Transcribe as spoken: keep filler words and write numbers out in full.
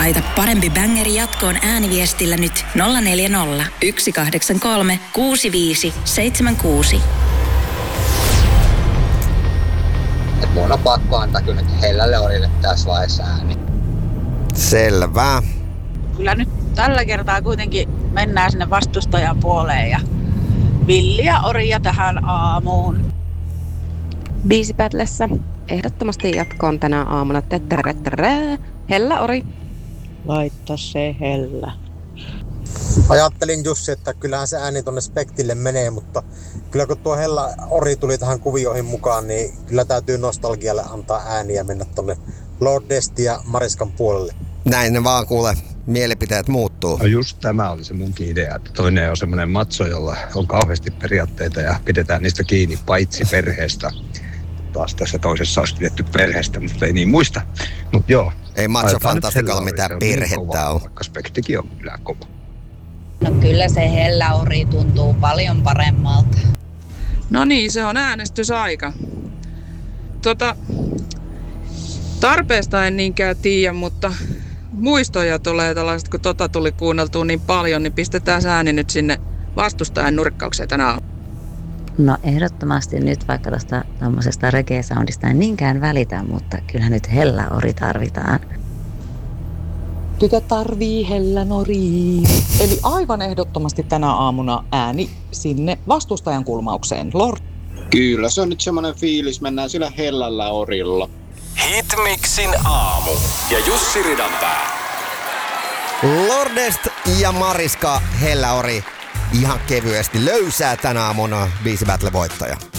Laita parempi bängeri jatkoon ääniviestillä nyt nolla neljä nolla, yksi kahdeksan kolme, kuusi viisi seitsemän kuusi. Et mun on pakko antaa kyllä nyt Hellälle Orille tässä vaiheessa ääni. Selvä. Kyllä nyt tällä kertaa kuitenkin mennään sinne vastustajan puoleen ja villiä Oria tähän aamuun. Biisipätlessä ehdottomasti jatkoon tänä aamuna. Tettärättärää. Hella Ori. Laita se Hella. Ajattelin Jussi, että kyllähän se ääni tonne Spektille menee, mutta kyllä kun tuo Hella Ori tuli tähän kuvioihin mukaan, niin kyllä täytyy nostalgialle antaa ääniä mennä tonne Lord Desti ja Mariskan puolelle. Näin ne vaan kuule, mielipiteet muuttuu. No just tämä oli se munkin idea, että toinen on semmoinen matso, jolla on kauheasti periaatteita ja pidetään niistä kiinni paitsi perheestä. Taas tässä toisessa olisi pidetty perheestä, mutta ei niin muista. Mut joo. Ei Macho Fantasticalla mitään perhettä ole. Vaikka Spektikin on kyllä kova. No kyllä se Hella Ori tuntuu paljon paremmalta. No niin, se on äänestysaika. Tota, tarpeesta en niinkään tiedä, mutta muistoja tulee tällaiset, kun tota tuli kuunneltua niin paljon, niin pistetään ääni nyt sinne vastustajan nurkkaukseen tänä aamuna. No ehdottomasti nyt, vaikka tuosta tommosesta reggae-soundista en niinkään välitä, mutta kyllähän nyt Hella Ori tarvitaan. Tytö tarvii Hellän Oriin. Eli aivan ehdottomasti tänä aamuna ääni sinne vastustajan kulmaukseen. Lord. Kyllä, se on nyt semmoinen fiilis. Mennään sillä Hellällä Orilla. Hitmixin aamu ja Jussi Ridanpää. Lordest ja Mariska Hella Ori ihan kevyesti löysää tänä aamuna biisibattle voittaja.